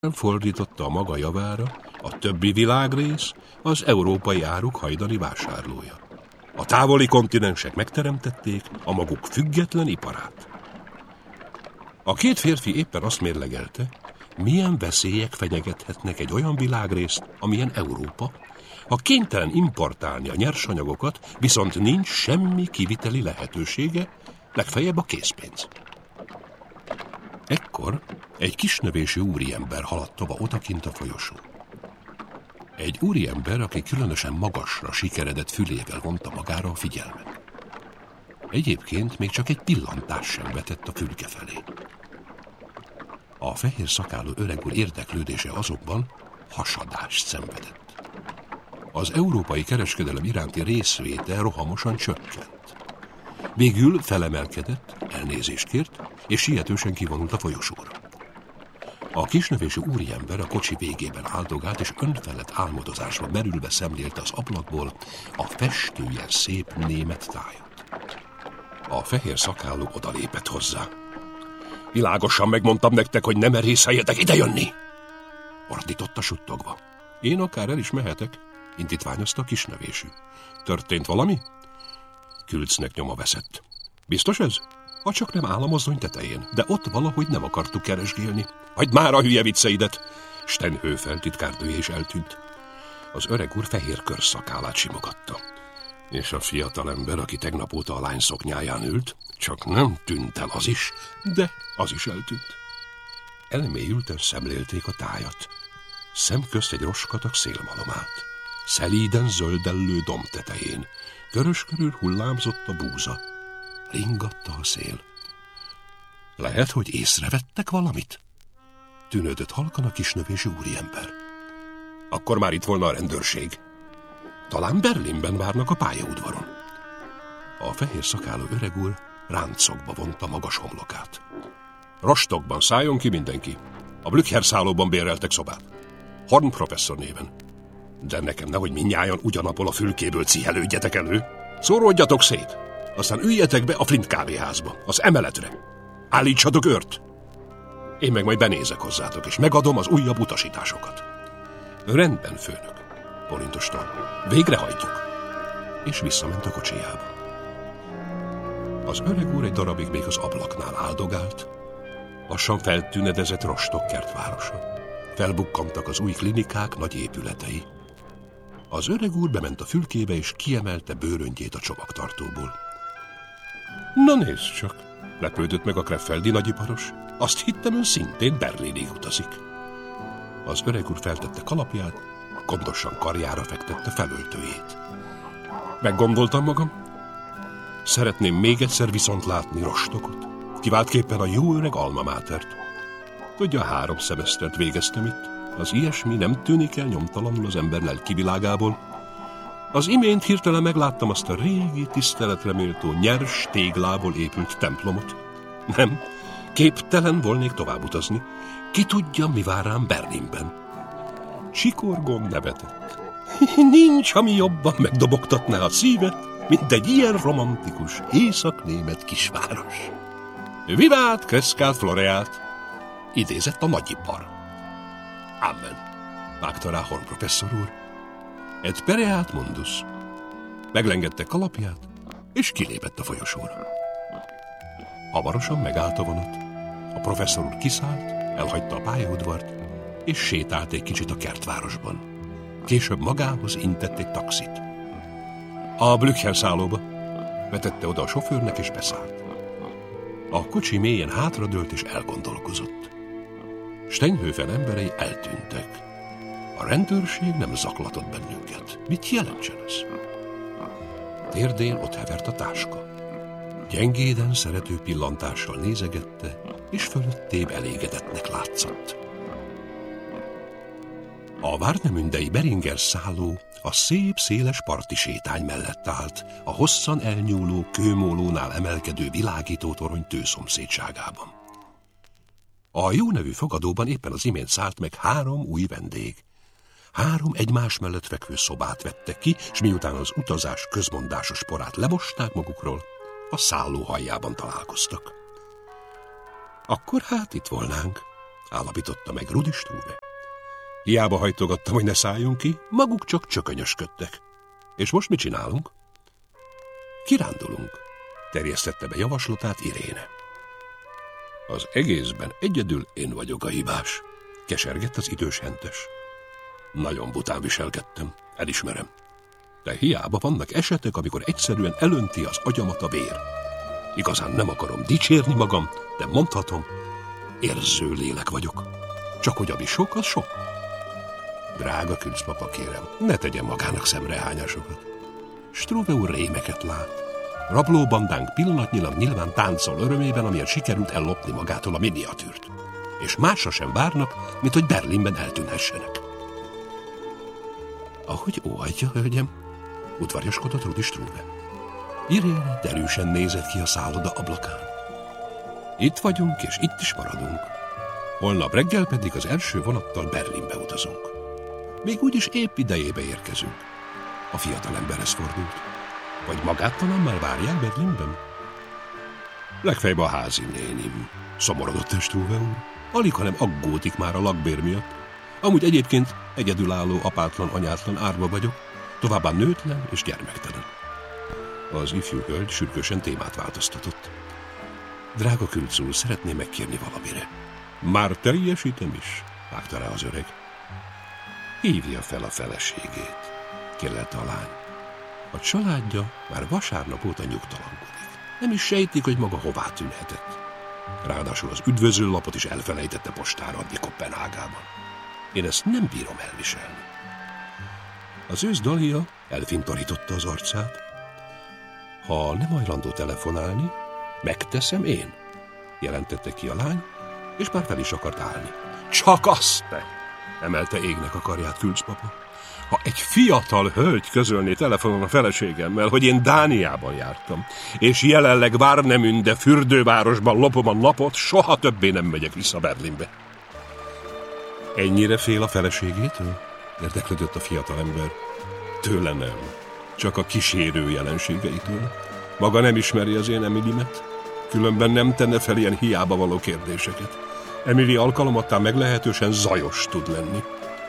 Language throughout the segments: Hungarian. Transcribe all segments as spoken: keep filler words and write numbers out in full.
fordította a maga javára a többi világrész az európai áruk hajdani vásárlója. A távoli kontinensek megteremtették a maguk független iparát. A két férfi éppen azt mérlegelte, milyen veszélyek fenyegethetnek egy olyan világrészt, amilyen Európa, ha kénytelen importálni a nyersanyagokat, viszont nincs semmi kiviteli lehetősége, legfeljebb a készpénz. Ekkor egy kisnövésű úriember haladt tovább odakint a folyosón. Egy úriember, aki különösen magasra sikeredett fülével vonta magára a figyelmet. Egyébként még csak egy pillantás sem vetett a fülke felé. A fehér szakálú öreg úr érdeklődése azonban hasadást szenvedett. Az európai kereskedelem iránti részvétel rohamosan csökkent. Végül felemelkedett, elnézést kért, és sietősen kivonult a folyosóra. A kisnövésű úriember a kocsi végében áldogált, és önfelett álmodozásba merülve szemlélte az ablakból a festően szép német tájat. A fehér szakálú odalépett hozzá. Világosan megmondtam nektek, hogy nem merészeljetek idejönni! Ordította suttogva. Én akár el is mehetek, intitványozta a kisnövésű. Történt valami? Külcnek nyoma veszett. Biztos ez? Ha csak nem áll a mozdony tetején, de ott valahogy nem akartuk keresgélni. Hagyd már a hülye vicceidet! Stenhöfel titkárdője is eltűnt. Az öreg úr fehér körszakálát simogatta. És a fiatalember, aki tegnap óta a lány szoknyáján ült, csak nem tűnt el az is, de az is eltűnt. Elmélyülten szemlélték a tájat. Szemközt egy roskatag szélmalom állt. Szelíden zöldellő domb tetején. Körös körül hullámzott a búza. Ringatta a szél. Lehet, hogy észrevettek valamit? Tűnődött halkan a kisnövésű úriember. Akkor már itt volna a rendőrség. Talán Berlinben várnak a pályaudvaron. A fehér szakálú öreg úr ráncokba vonta magas homlokát. Rostokban szálljon ki mindenki. A Blücher szállóban béreltek szobát. Horn professzor néven. De nekem nehogy mindnyájan ugyanabból a fülkéből cihelődjetek elő. Szóródjatok szét, aztán üljetek be a Flint kávéházba, az emeletre. Állítsatok őrt. Én meg majd benézek hozzátok, és megadom az újabb utasításokat. Rendben, főnök, bolintostan. Végrehajtjuk. És visszament a kocsijába. Az öreg úr egy darabig még az ablaknál áldogált. Lassan feltűnedezett Rostock kertvárosa. Felbukkantak az új klinikák nagy épületei. Az öreg úr bement a fülkébe, és kiemelte bőröngyét a csomagtartóból. Na nézd csak, lepődött meg a kreffeldi nagyiparos. Azt hittem, ön szintén Berlinig utazik. Az öreg úr feltette kalapját, gondosan karjára fektette felöltőjét. Meggondoltam magam. Szeretném még egyszer viszont látni Rostockot, kiváltképpen a jó öreg alma mátert. Tudja, három szemesztert végeztem itt. Az ilyesmi nem tűnik el nyomtalanul az ember lelki világából. Az imént hirtelen megláttam azt a régi, tiszteletre méltó, nyers téglából épült templomot. Nem, képtelen volnék tovább utazni. Ki tudja, mi vár rám Berlinben. Csikorgón nevetett. Nincs, ami jobban megdobogtatná a szívet, mint egy ilyen romantikus, észak-német kisváros. Vivát, Kreszkát, Floreát! Idézett a nagyipar. Amen, vágta rá Horn professzor úr. Et pereat mundus. Meglengette kalapját, és kilépett a folyosóra. Hamarosan megállt a vonat. A professzor úr kiszállt, elhagyta a pályaudvart, és sétált egy kicsit a kertvárosban. Később magához intett egy taxit. A Blücher szállóba vetette oda a sofőrnek, és beszállt. A kocsi mélyen hátradőlt, és elgondolkozott. Steinhöfen emberei eltűntek. A rendőrség nem zaklatott bennünket. Mit jelentsen ez? Térdén ott hevert a táska. Gyengéden szerető pillantással nézegette, és fölöttébb elégedettnek látszott. A Warnemündei Beringer szálló a szép, széles parti sétány mellett állt, a hosszan elnyúló kőmólónál emelkedő világító torony tőszomszédságában. A jó nevű fogadóban éppen az imént szállt meg három új vendég. Három egymás mellett fekvő szobát vettek ki, s miután az utazás közmondásos porát lemosták magukról, a szálló haljában találkoztak. Akkor hát itt volnánk, állapította meg Rudi Struve. Hiába hajtogattam, hogy ne szálljunk ki, maguk csak csökönyösködtek. És most mit csinálunk? Kirándulunk, terjesztette be javaslatát Iréne. Az egészben egyedül én vagyok a hibás, kesergett az idős hentes. Nagyon bután viselkedtem, elismerem. De hiába vannak esetek, amikor egyszerűen elönti az agyamat a vér. Igazán nem akarom dicsérni magam, de mondhatom, érző lélek vagyok. Csak hogy ami sok, az sok. Drága Külcpapa, kérem, ne tegyen magának szemrehányásokat. Struve úr rémeket lát. Rablóbandánk pillanatnyilag nyilván táncol örömében, amilyen sikerült ellopni magától a miniatűrt. És másra sem várnak, mint hogy Berlinben eltűnhessenek. Ahogy óhajtja, hölgyem, udvariaskodott Rudi Struve. Iréne derűsen nézett ki a szálloda ablakán. Itt vagyunk, és itt is maradunk. Holnap reggel pedig az első vonattal Berlinbe utazunk. Még úgyis épp idejébe érkezünk. A fiatalemberhez fordult. Vagy magát talán már várják Berlinben? Legfeljebb a házi nénim, szomorodott Struve úr. Alig, hanem aggódik már a lakbér miatt. Amúgy egyébként egyedülálló, apátlan, anyátlan árva vagyok, továbbá nőtlen és gyermektelen. Az ifjú hölgy sürgősen témát változtatott. Drága Külc úr, szeretném megkérni valamire. Már teljesítem is, vágta rá az öreg. Hívja fel a feleségét, kérlelte a lány. A családja már vasárnap óta nyugtalankodik. Nem is sejtik, hogy maga hová tűnhetett. Ráadásul az üdvözőlapot is elfelejtette postára adni Koppenhágában. Én ezt nem bírom elviselni. Az ősz Dahlia elfintorította az arcát. Ha nem hajlandó telefonálni, megteszem én, jelentette ki a lány, és már fel is akart állni. Csak azt te! Emelte égnek a karját Külcpapa. Ha egy fiatal hölgy közölné telefonon a feleségemmel, hogy én Dániában jártam, és jelenleg Warnemünde fürdővárosban lopom a napot, soha többé nem megyek vissza Berlinbe. Ennyire fél a feleségétől? Érdeklődött a fiatalember. Tőle nem, csak a kísérő jelenségeitől. Maga nem ismeri az én Emilimet, különben nem tenne fel ilyen hiába való kérdéseket. Emily alkalomattán meglehetősen zajos tud lenni.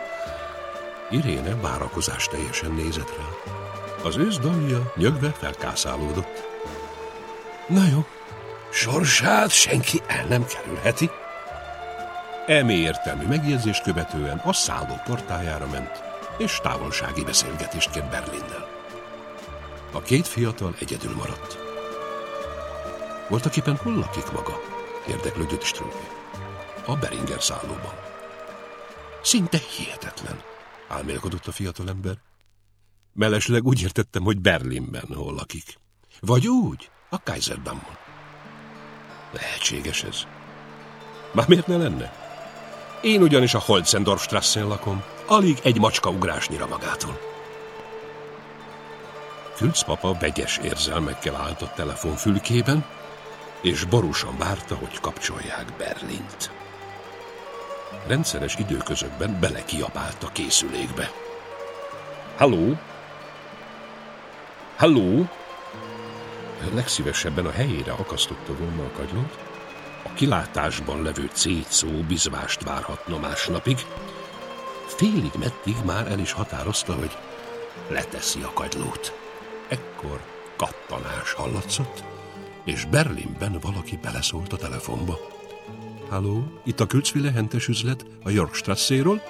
Iréne várakozás teljesen nézett rá. Az ősz Dahlia nyögve felkászálódott. Na jó, sorsát senki el nem kerülheti. Eme értelmű megjegyzést követően a szálló portájára ment, és távolsági beszélgetést kért Berlinnel. A két fiatal egyedül maradt. Voltaképpen hol lakik maga? Érdeklődött Struve. A Beringer szállóban. Szinte hihetetlen, álmélkodott a fiatalember. Mellesleg úgy értettem, hogy Berlinben hol lakik. Vagy úgy, a Kaiserdammon. Lehetséges ez. Már miért ne lenne? Én ugyanis a Holzendorfstrassen lakom, alig egy macska ugrásnyira magától. Külcpapa vegyes érzelmekkel állt a telefonfülkében, és borúsan várta, hogy kapcsolják Berlint. Rendszeres időközökben belekiabált a készülékbe. Halló? Halló? Legszívesebben a helyére akasztotta volna a kagylót. A kilátásban levő cétszó bizvást várhatna másnapig. Félig meddig már el is határozta, hogy leteszi a kagylót. Ekkor kattanás hallatszott, és Berlinben valaki beleszólt a telefonba. Halló, itt a Külcville hentes üzlet a Yorkstrasséről?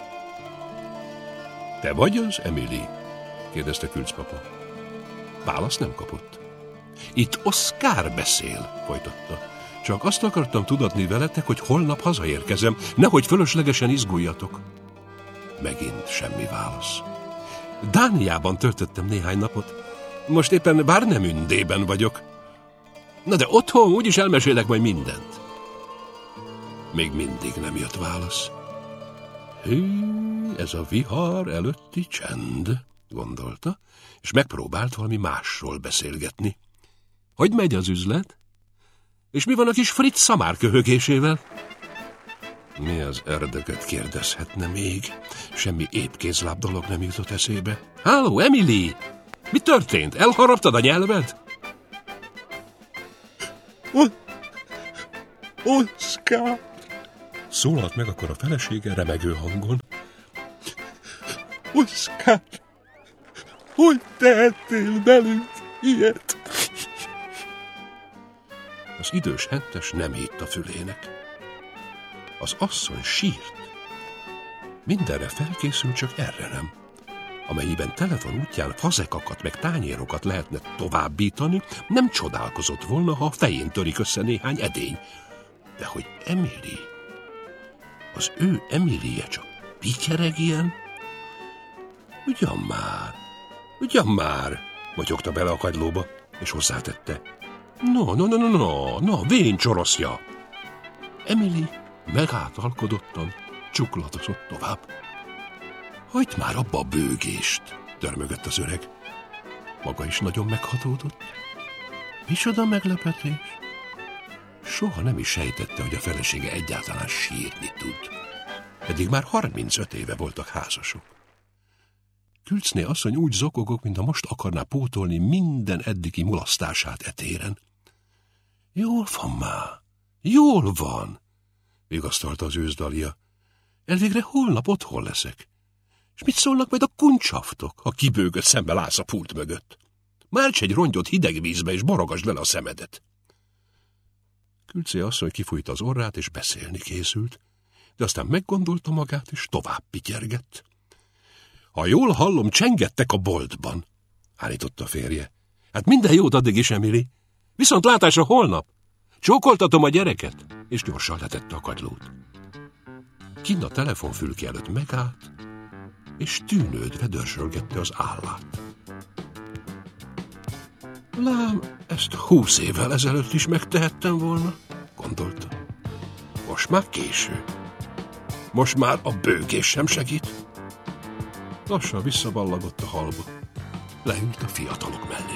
Te vagy az, Emily? kérdezte Külcpapa. Választ nem kapott. Itt Oszkár beszél, folytatta. Csak azt akartam tudatni veletek, hogy holnap hazaérkezem, nehogy fölöslegesen izguljatok. Megint semmi válasz. Dániában töltöttem néhány napot. Most éppen Warnemündében vagyok. Na de otthon úgyis elmesélek majd mindent. Még mindig nem jött válasz. Hű, ez a vihar előtti csend, gondolta, és megpróbált valami másról beszélgetni. Hogy megy az üzlet? És mi van a kis Fritz szamár köhögésével? Mi az ördögöt kérdezhetne még? Semmi épkézláb dolog nem jutott eszébe. Halló, Emily! Mi történt? Elharaptad a nyelved? Oszkár! Szólalt meg akkor a felesége remegő hangon. Oszkár, hogy tehettél velünk ilyet? Az idős hentes nem hitt a fülének. Az asszony sírt. Mindenre felkészült, csak erre nem. Amennyiben telefon útján fazekakat meg tányérokat lehetne továbbítani, nem csodálkozott volna, ha a fején törik össze néhány edény. De hogy Emily, az ő Emilie csak pityereg ilyen? Ugyan már, ugyan már, motyogta bele a kagylóba, és hozzátette. No, no, no, no, no, no, vén csoroszja. Emily megáltalkodottan csuklatozott tovább. Hagyd már abba a bőgést, törmögött az öreg. Maga is nagyon meghatódott. Micsoda meglepetés? Soha nem is sejtette, hogy a felesége egyáltalán sírni tud. Pedig már harmincöt éve voltak házasok. Külcné asszony úgy zokogok, mintha most akarná pótolni minden eddigi mulasztását etéren. Jól van már, jól van, vigasztalta az őszdalia. Elvégre holnap otthon leszek. És mit szólnak majd a kuncsaftok, ha kibőgött szembe állsz a pult mögött? Márts egy rongyot hideg vízbe, és baragasd vele a szemedet. Külcé asszony kifújta az orrát, és beszélni készült, de aztán meggondolta magát, és tovább pityergett. Ha jól hallom, csengettek a boltban, állította a férje. Hát minden jót addig is, Emily. Viszont látásra holnap. Csókoltatom a gyereket, és gyorsan letette a kagylót. Kinn a telefonfülke előtt megállt, és tűnődve dörzsölgette az állát. Lám, ezt húsz évvel ezelőtt is megtehettem volna, gondolta. Most már késő. Most már a bőgés sem segít. Lassan visszaballagott a halba. Leült a fiatalok mellé.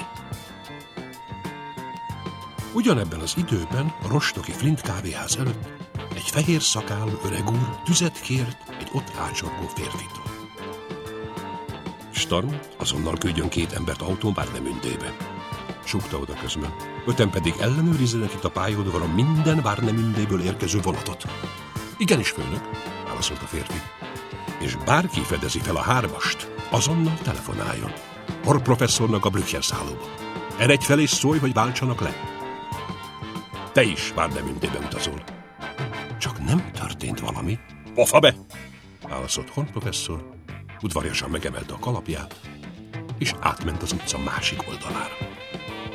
Ugyanebben az időben a rostoki Flint kávéház előtt egy fehér szakálú öreg úr tüzet kért egy ott ácsorgó férfitől. Starm azonnal küldjön két embert autón Warnemündébe. Súgta oda közben. Öten pedig ellenőrizzenek itt a pályaudvaron minden Warnemündéből érkező vonatot. Igenis, főnök, válaszolt a férfi. És bárki fedezi fel a hármast, azonnal telefonáljon. Hor professzornak a Blücher szállóba. Eredj fel és szólj, hogy váltsanak le. Te is Warnemündébe utazol. Csak nem történt valami. Pofa be! Válaszolt Horn professzor, udvariasan megemelte a kalapját, és átment az utca másik oldalára.